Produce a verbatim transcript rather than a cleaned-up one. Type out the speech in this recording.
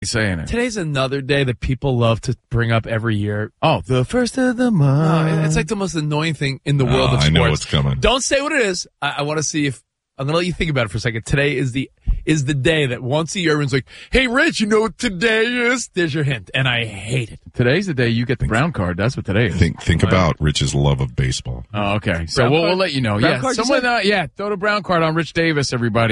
saying it. Today's another day that people love to bring up every year. Oh, the first of the No, month. it's like the most annoying thing in the world Oh, of I sports. know what's coming. Don't say what it is. I, I want to see if I'm going to let you think about it for a second. Today is the is the day that once a year everyone's like, "Hey, Rich, you know what today is?" There's your hint, and I hate it. Today's the day you get the brown card. That's what today is. Think think about Rich's love of baseball. Oh, okay. So Brown we'll, card? we'll let you know. Brown yeah, card, you someone. said? Uh, yeah, throw the brown card on Rich Davis, everybody.